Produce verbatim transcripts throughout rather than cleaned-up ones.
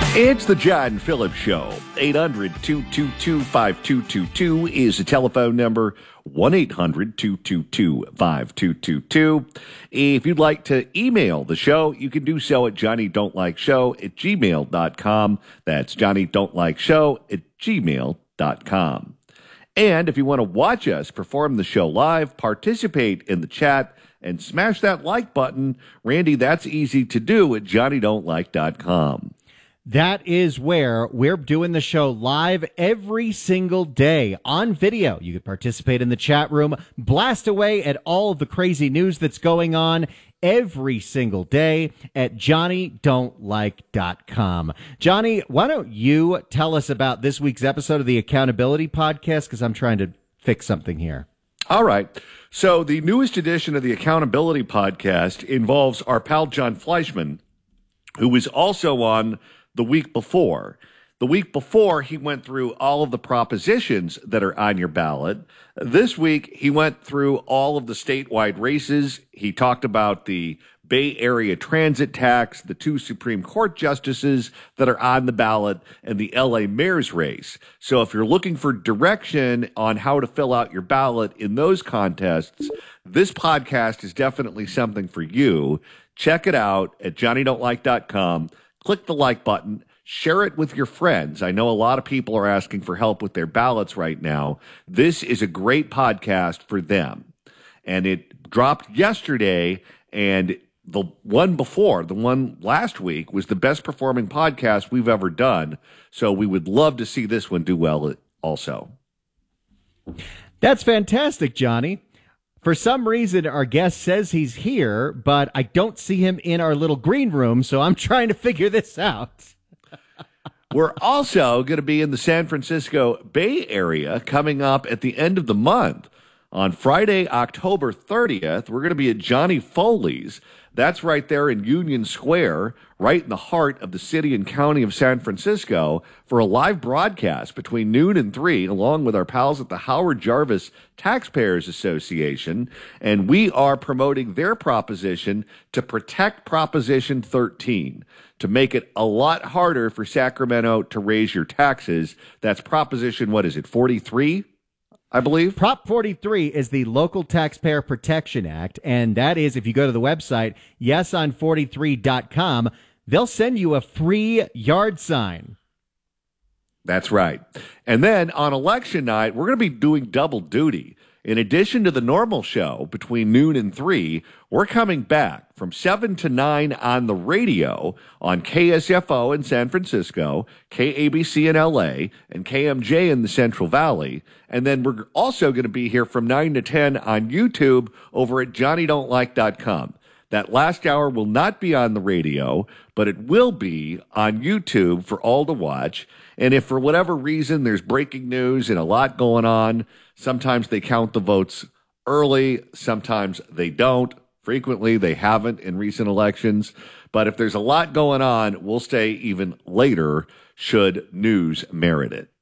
It's the John Phillips Show. eight hundred, two two two, five two two two is the telephone number. one eight hundred, two two two, five two two two. If you'd like to email the show, you can do so at johnny don't like show at gmail dot com. That's johnny don't like show at gmail dot com. And if you want to watch us perform the show live, participate in the chat, and smash that like button, Randy, that's easy to do at johnny don't like dot com. That is where we're doing the show live every single day on video. You can participate in the chat room, blast away at all of the crazy news that's going on every single day at johnny don't like dot com. Johnny, why don't you tell us about this week's episode of the Accountability Podcast, because I'm trying to fix something here. All right. So the newest edition of the Accountability Podcast involves our pal John Fleischman, who was also on the week before. The week before, he went through all of the propositions that are on your ballot. This week, he went through all of the statewide races. He talked about the Bay Area transit tax, the two Supreme Court justices that are on the ballot, and the L A mayor's race. So if you're looking for direction on how to fill out your ballot in those contests, this podcast is definitely something for you. Check it out at johnny don't like dot com. Click the like button. Share it with your friends. I know a lot of people are asking for help with their ballots right now. This is a great podcast for them. And it dropped yesterday, and the one before, the one last week, was the best performing podcast we've ever done. So we would love to see this one do well also. That's fantastic, Johnny. For some reason, our guest says he's here, but I don't see him in our little green room, so I'm trying to figure this out. We're also going to be in the San Francisco Bay Area coming up at the end of the month. On Friday, October thirtieth, we're going to be at Johnny Foley's. That's right there in Union Square, right in the heart of the city and county of San Francisco, for a live broadcast between noon and three, along with our pals at the Howard Jarvis Taxpayers Association. And we are promoting their proposition to protect Proposition thirteen, to make it a lot harder for Sacramento to raise your taxes. That's Proposition, what is it, forty-three? I believe. Prop forty-three is the Local Taxpayer Protection Act, and that is, if you go to the website, yes on forty-three dot com, they'll send you a free yard sign. That's right. And then on election night, we're going to be doing double duty. In addition to the normal show between noon and three, we're coming back from seven to nine on the radio on K S F O in San Francisco, K A B C in L A, and K M J in the Central Valley. And then we're also going to be here from nine to ten on YouTube over at johnny don't like dot com. That last hour will not be on the radio, but it will be on YouTube for all to watch. And if for whatever reason there's breaking news and a lot going on, sometimes they count the votes early, sometimes they don't. Frequently, they haven't in recent elections. But if there's a lot going on, we'll stay even later should news merit it.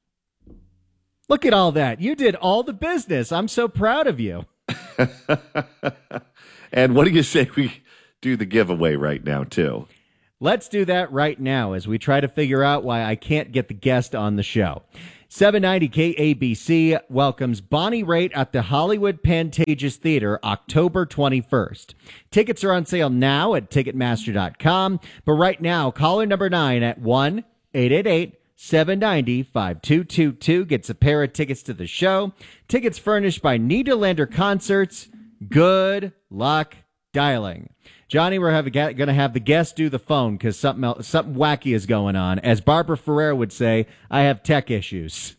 Look at all that. You did all the business. I'm so proud of you. And what do you say we do the giveaway right now, too? Let's do that right now as we try to figure out why I can't get the guest on the show. seven ninety K A B C welcomes Bonnie Raitt at the Hollywood Pantages Theater October twenty-first. Tickets are on sale now at ticketmaster dot com, but right now, caller number nine at one eight eight eight seven nine zero five two two two gets a pair of tickets to the show. Tickets furnished by Nederlander Concerts. Good luck dialing. Johnny, we're going to have the guest do the phone because something else, something wacky is going on. As Barbara Ferrer would say, I have tech issues.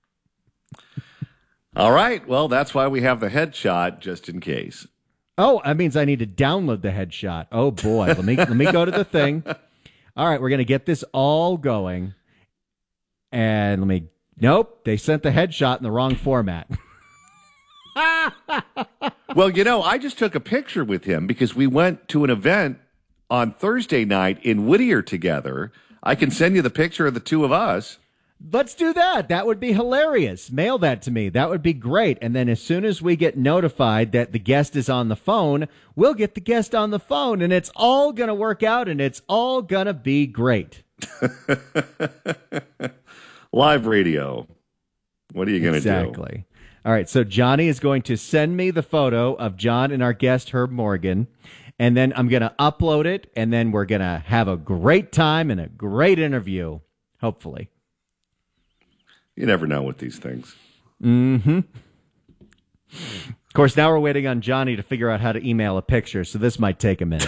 All right. Well, that's why we have the headshot, just in case. Oh, that means I need to download the headshot. Oh, boy. Let me let me go to the thing. All right. We're going to get this all going. And let me... Nope. They sent the headshot in the wrong format. Well, you know, I just took a picture with him because we went to an event on Thursday night in Whittier together. I can send you the picture of the two of us. Let's do that. That would be hilarious. Mail that to me. That would be great. And then as soon as we get notified that the guest is on the phone, we'll get the guest on the phone, and it's all going to work out, and it's all going to be great. Live radio. What are you going to do? Exactly. All right, so Johnny is going to send me the photo of John and our guest, Herb Morgan, and then I'm going to upload it, and then we're going to have a great time and a great interview, hopefully. You never know with these things. Mm-hmm. Of course, now we're waiting on Johnny to figure out how to email a picture, so this might take a minute.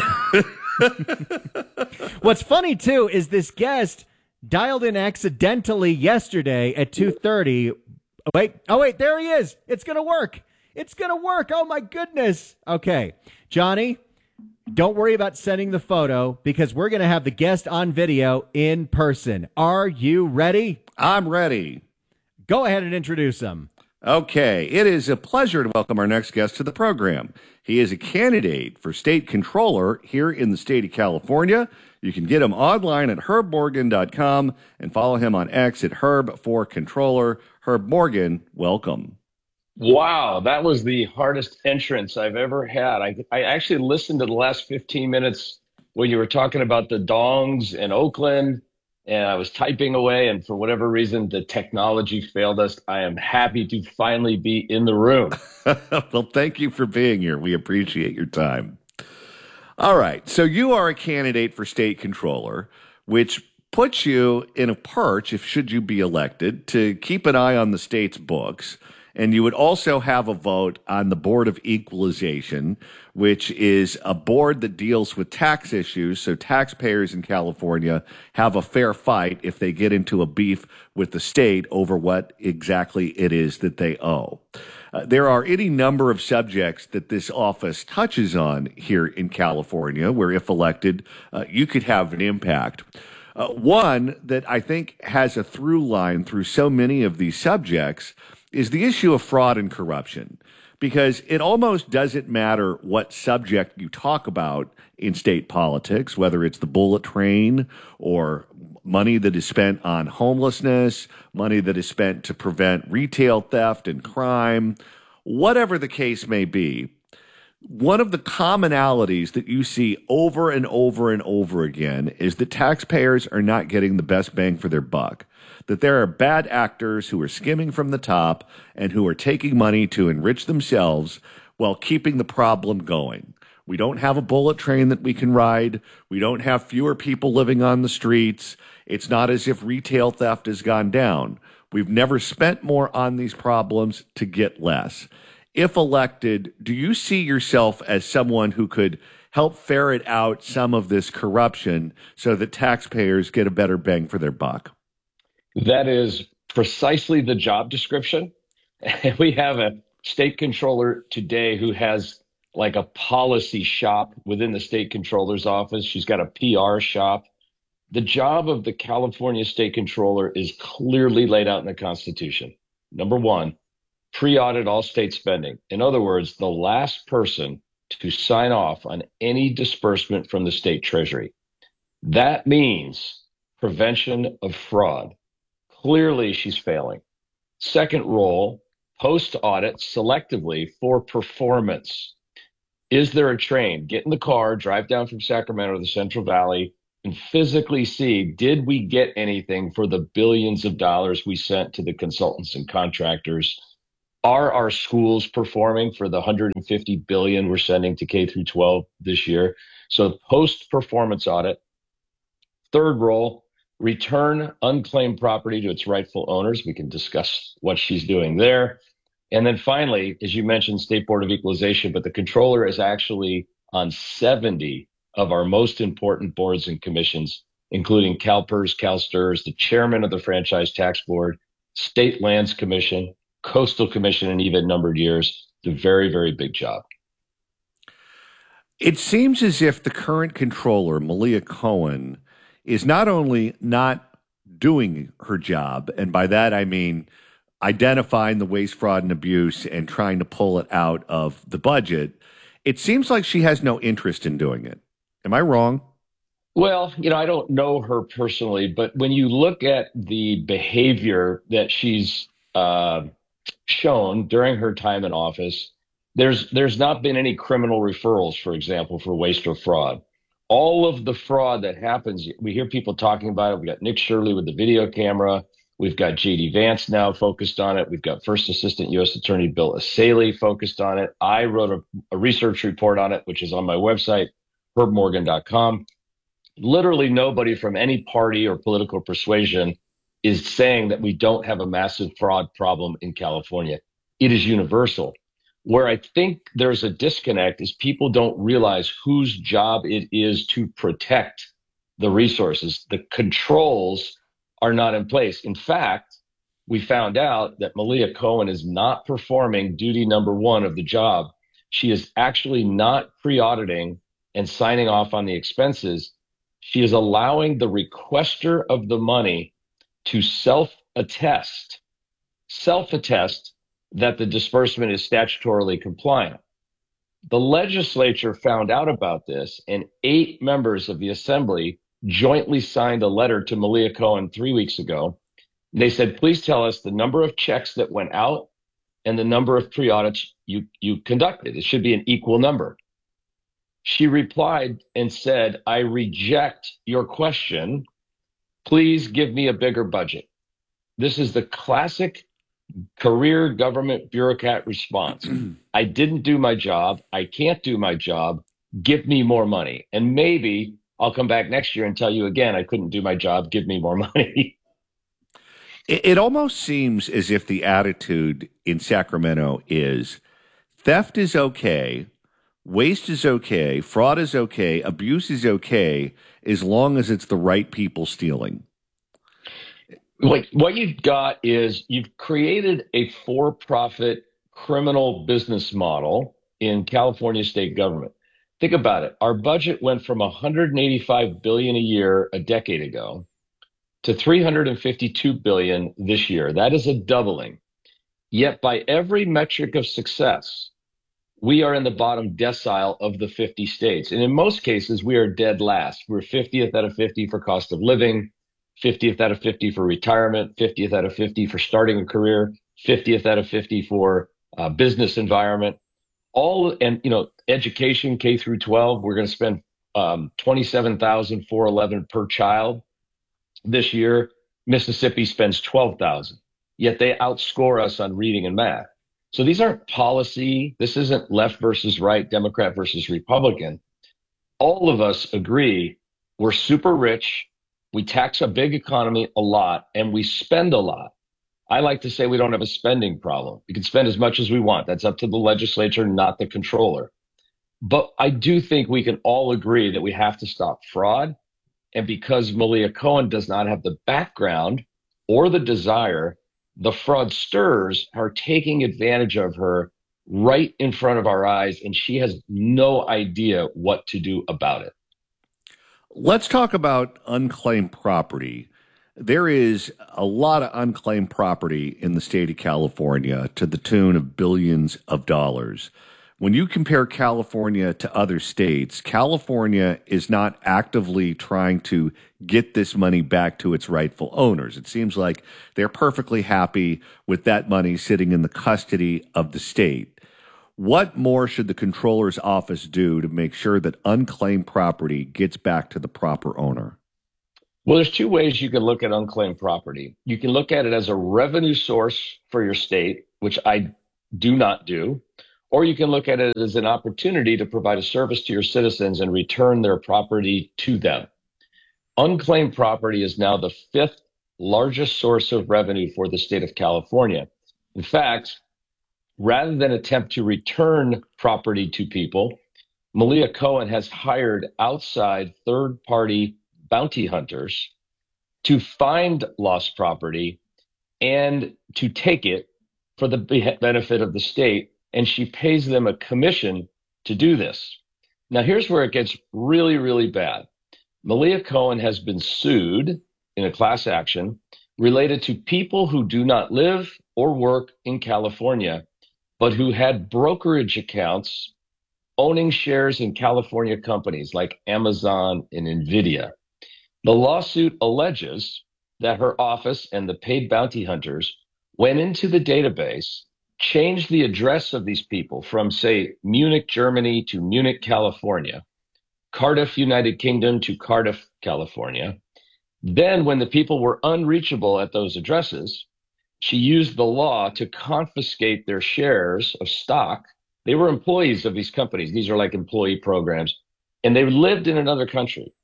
What's funny, too, is this guest dialed in accidentally yesterday at two thirty. Oh, wait. Oh, wait. There he is. It's going to work. It's going to work. Oh, my goodness. Okay. Johnny, don't worry about sending the photo because we're going to have the guest on video in person. Are you ready? I'm ready. Go ahead and introduce him. Okay. It is a pleasure to welcome our next guest to the program. He is a candidate for state controller here in the state of California. You can get him online at herb morgan dot com and follow him on X at herb for controller. Herb Morgan, welcome. Wow, that was the hardest entrance I've ever had. I, I actually listened to the last fifteen minutes when you were talking about the dongs in Oakland, and I was typing away, and for whatever reason, the technology failed us. I am happy to finally be in the room. Well, thank you for being here. We appreciate your time. All right, so you are a candidate for state controller, which puts you in a perch, if should you be elected, to keep an eye on the state's books. And you would also have a vote on the Board of Equalization, which is a board that deals with tax issues. So taxpayers in California have a fair fight if they get into a beef with the state over what exactly it is that they owe. Uh, there are any number of subjects that this office touches on here in California, where if elected, uh, you could have an impact. Uh, one that I think has a through line through so many of these subjects is the issue of fraud and corruption, because it almost doesn't matter what subject you talk about in state politics, whether it's the bullet train or money that is spent on homelessness, money that is spent to prevent retail theft and crime, whatever the case may be. One of the commonalities that you see over and over and over again is that taxpayers are not getting the best bang for their buck, that there are bad actors who are skimming from the top and who are taking money to enrich themselves while keeping the problem going. We don't have a bullet train that we can ride. We don't have fewer people living on the streets. It's not as if retail theft has gone down. We've never spent more on these problems to get less. If elected, do you see yourself as someone who could help ferret out some of this corruption so that taxpayers get a better bang for their buck? That is precisely the job description. We have a state controller today who has like a policy shop within the state controller's office. She's got a P R shop. The job of the California state controller is clearly laid out in the Constitution. Number one, pre-audit all state spending. In other words, the last person to sign off on any disbursement from the state treasury. That means prevention of fraud. Clearly, she's failing. Second role, post-audit selectively for performance. Is there a train? Get in the car, drive down from Sacramento to the Central Valley, and physically see, did we get anything for the billions of dollars we sent to the consultants and contractors? Are our schools performing for the one hundred fifty billion dollars we're sending to K through twelve this year? So post-performance audit. Third role, return unclaimed property to its rightful owners. We can discuss what she's doing there. And then finally, as you mentioned, State Board of Equalization, but the controller is actually on seventy of our most important boards and commissions, including CalPERS, CalSTRS, the chairman of the Franchise Tax Board, State Lands Commission, Coastal Commission in even numbered years. It's a very, very big job. It seems as if the current controller, Malia Cohen, is not only not doing her job, and by that I mean identifying the waste, fraud, and abuse and trying to pull it out of the budget. It seems like she has no interest in doing it. Am I wrong? Well, you know, I don't know her personally, but when you look at the behavior that she's uh, shown during her time in office, there's there's not been any criminal referrals, for example, for waste or fraud. all of the fraud that happens, we hear people talking about it. We got Nick Shirley with the video camera. We've got J D Vance now focused on it. We've got First Assistant U S Attorney Bill Asaley focused on it. I wrote a, a research report on it, which is on my website, herb morgan dot com. Literally nobody from any party or political persuasion is saying that we don't have a massive fraud problem in California. It is universal. Where I think there's a disconnect is people don't realize whose job it is to protect the resources. The controls are not in place. In fact, we found out that Malia Cohen is not performing duty number one of the job. She is actually not pre-auditing and signing off on the expenses. She is allowing the requester of the money to self-attest, self-attest that the disbursement is statutorily compliant. The legislature found out about this, and eight members of the assembly jointly signed a letter to Malia Cohen three weeks ago. They said, please tell us the number of checks that went out and the number of pre-audits you, you conducted. It should be an equal number. She replied and said, I reject your question. Please give me a bigger budget. This is the classic career government bureaucrat response. I didn't do my job. I can't do my job. Give me more money. And maybe I'll come back next year and tell you again, I couldn't do my job. Give me more money. It, it almost seems as if the attitude in Sacramento is theft is okay, waste is okay, fraud is okay, abuse is okay, as long as it's the right people stealing. Like what you've got is you've created a for-profit criminal business model in California state government. Think about it. Our budget went from one hundred eighty-five billion dollars a year a decade ago to three hundred fifty-two billion dollars this year. That is a doubling. Yet by every metric of success, we are in the bottom decile of the fifty states. And in most cases, we are dead last. We're fiftieth out of fifty for cost of living, fiftieth out of fifty for retirement, fiftieth out of fifty for starting a career, fiftieth out of fifty for uh, business environment. All, and, you know, education, K through twelve, we're going to spend um, twenty-seven thousand four hundred eleven per child this year. Mississippi spends twelve thousand, yet they outscore us on reading and math. So these aren't policy. This isn't left versus right, Democrat versus Republican. All of us agree we're super rich. We tax a big economy a lot, and we spend a lot. I like to say we don't have a spending problem. We can spend as much as we want. That's up to the legislature, not the controller. But I do think we can all agree that we have to stop fraud. And because Malia Cohen does not have the background or the desire, the fraudsters are taking advantage of her right in front of our eyes, and she has no idea what to do about it. Let's talk about unclaimed property. There is a lot of unclaimed property in the state of California to the tune of billions of dollars. When you compare California to other states, California is not actively trying to get this money back to its rightful owners. It seems like they're perfectly happy with that money sitting in the custody of the state. What more should the controller's office do to make sure that unclaimed property gets back to the proper owner? Well, there's two ways you can look at unclaimed property. You can look at it as a revenue source for your state, which I do not do, or you can look at it as an opportunity to provide a service to your citizens and return their property to them. Unclaimed property is now the fifth largest source of revenue for the state of California. In fact, rather than attempt to return property to people, Malia Cohen has hired outside third-party bounty hunters to find lost property and to take it for the benefit of the state, and she pays them a commission to do this. Now, here's where it gets really, really bad. Malia Cohen has been sued in a class action related to people who do not live or work in California, but who had brokerage accounts owning shares in California companies like Amazon and NVIDIA. The lawsuit alleges that her office and the paid bounty hunters went into the database, changed the address of these people from, say, Munich, Germany to Munich, California, Cardiff, United Kingdom to Cardiff, California. Then when the people were unreachable at those addresses, she used the law to confiscate their shares of stock. They were employees of these companies. These are like employee programs, and they lived in another country.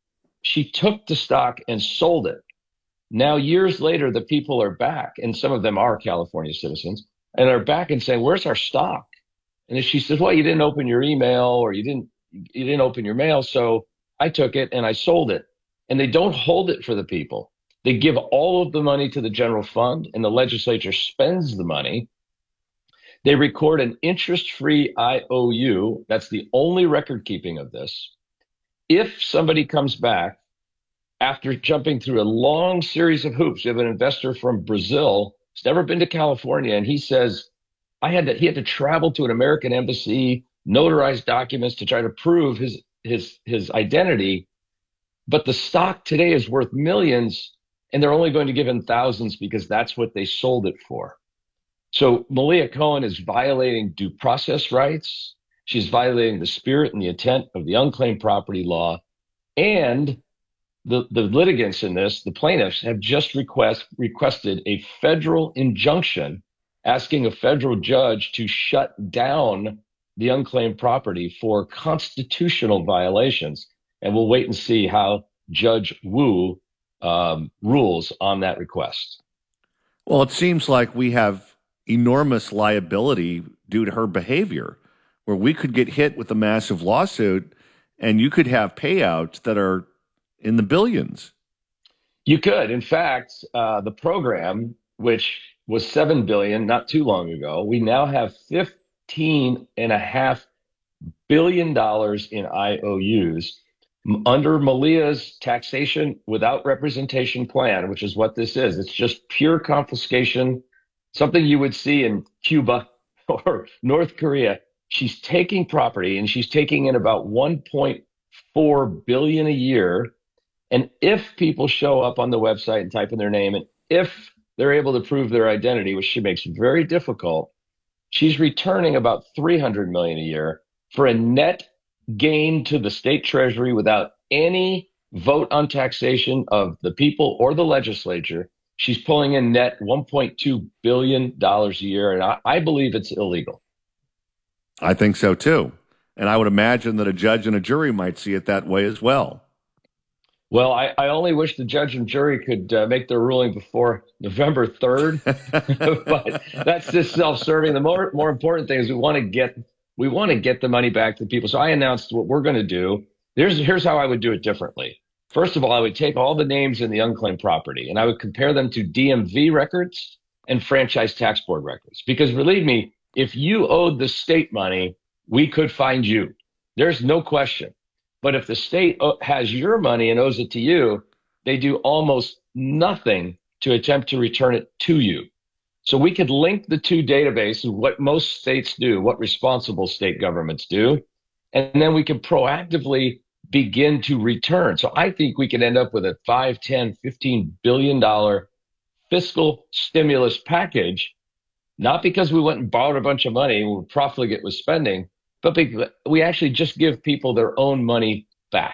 She took the stock and sold it. Now, years later, the people are back, and some of them are California citizens, and are back and saying, where's our stock? And she says, well, you didn't open your email, or you didn't, you didn't open your mail. So I took it and I sold it. And they don't hold it for the people. They give all of the money to the general fund, and the legislature spends the money. They record an interest-free I O U. That's the only record keeping of this. If somebody comes back after jumping through a long series of hoops, you have an investor from Brazil who's never been to California, and he says, I had to, he had to travel to an American embassy, notarize documents to try to prove his, his, his identity. But the stock today is worth millions, and they're only going to give him thousands because that's what they sold it for. So Malia Cohen is violating due process rights. She's violating the spirit and the intent of the unclaimed property law. And the, the litigants in this, the plaintiffs, have just request, requested a federal injunction asking a federal judge to shut down the unclaimed property for constitutional violations. And we'll wait and see how Judge Wu um, rules on that request. Well, it seems like we have enormous liability due to her behavior, where we could get hit with a massive lawsuit and you could have payouts that are in the billions. You could. In fact, uh, the program, which was seven billion dollars not too long ago, we now have fifteen and a half billion dollars in I O Us. Under Malia's taxation without representation plan, which is what this is. It's just pure confiscation, something you would see in Cuba or North Korea. She's taking property and she's taking in about one point four billion dollars a year. And if people show up on the website and type in their name, and if they're able to prove their identity, which she makes very difficult, she's returning about three hundred million dollars a year for a net gain to the state treasury without any vote on taxation of the people or the legislature. She's pulling in net one point two billion dollars a year, and I, I believe it's illegal. I think so, too. And I would imagine that a judge and a jury might see it that way as well. Well, I, I only wish the judge and jury could uh, make their ruling before November third, but that's just self-serving. The more more important thing is we want to get we want to get the money back to people. So I announced what we're going to do. Here's here's how I would do it differently. First of all, I would take all the names in the unclaimed property and I would compare them to D M V records and franchise tax board records. Because believe me, if you owed the state money, we could find you. There's no question. But if the state has your money and owes it to you, they do almost nothing to attempt to return it to you. So we could link the two databases, what most states do, what responsible state governments do, and then we can proactively begin to return. So I think we could end up with a five, ten, fifteen billion dollars fiscal stimulus package, not because we went and borrowed a bunch of money and we profligate with spending, but we actually just give people their own money back.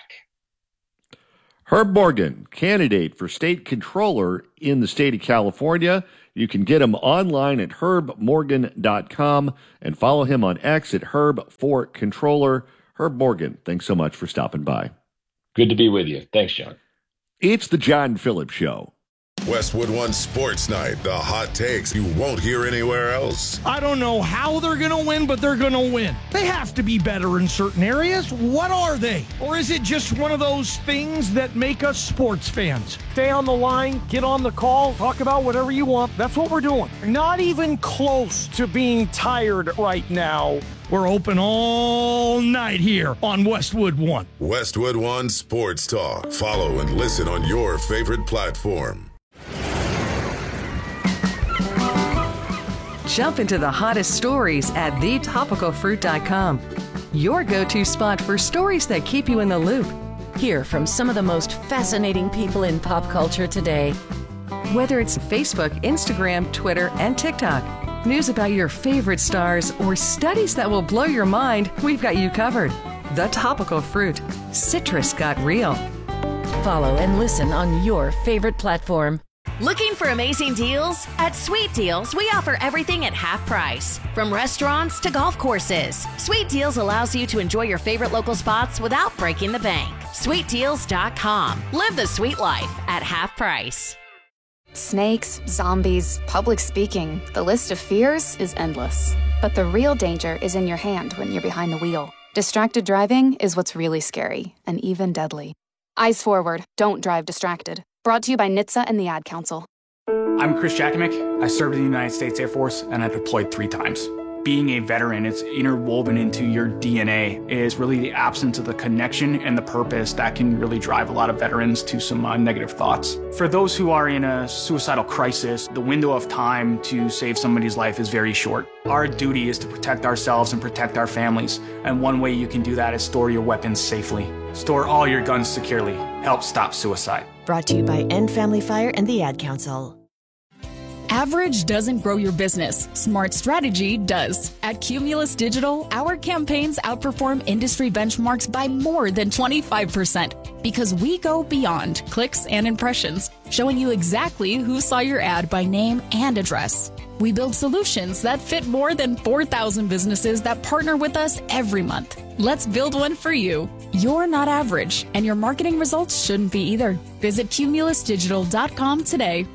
Herb Morgan, candidate for state controller in the state of California. You can get him online at herb morgan dot com and follow him on X at herb for controller. Herb Morgan, thanks so much for stopping by. Good to be with you. Thanks, John. It's the John Phillips Show. Westwood One Sports Night, the hot takes you won't hear anywhere else. I don't know how they're going to win, but they're going to win. They have to be better in certain areas. What are they? Or is it just one of those things that make us sports fans? Stay on the line, get on the call, talk about whatever you want. That's what we're doing. Not even close to being tired right now. We're open all night here on Westwood One. Westwood One Sports Talk. Follow and listen on your favorite platform. Jump into the hottest stories at the topical fruit dot com. Your go-to spot for stories that keep you in the loop. Hear from some of the most fascinating people in pop culture today. Whether it's Facebook, Instagram, Twitter, and TikTok, news about your favorite stars, or studies that will blow your mind, we've got you covered. The Topical Fruit. Citrus got real. Follow and listen on your favorite platform. Looking for amazing deals? At Sweet Deals, we offer everything at half price. From restaurants to golf courses, Sweet Deals allows you to enjoy your favorite local spots without breaking the bank. sweet deals dot com. Live the sweet life at half price. Snakes, zombies, public speaking, the list of fears is endless. But the real danger is in your hand when you're behind the wheel. Distracted driving is what's really scary and even deadly. Eyes forward, don't drive distracted. Brought to you by N H T S A and the Ad Council. I'm Chris Jakimick. I served in the United States Air Force and I deployed three times. Being a veteran, it's interwoven into your D N A. It is really the absence of the connection and the purpose that can really drive a lot of veterans to some uh, negative thoughts. For those who are in a suicidal crisis, the window of time to save somebody's life is very short. Our duty is to protect ourselves and protect our families. And one way you can do that is store your weapons safely. Store all your guns securely. Help stop suicide. Brought to you by End Family Fire and the Ad Council. Average doesn't grow your business. Smart strategy does. At Cumulus Digital, our campaigns outperform industry benchmarks by more than twenty-five percent because we go beyond clicks and impressions, showing you exactly who saw your ad by name and address. We build solutions that fit more than four thousand businesses that partner with us every month. Let's build one for you. You're not average, and your marketing results shouldn't be either. Visit cumulus digital dot com today